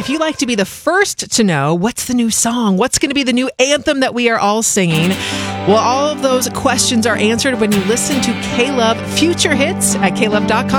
If you'd like to be the first to know what's the new song, what's going to be the new anthem that we are all singing, well, all of those questions are answered when you listen to K-Love Future Hits at klove.com.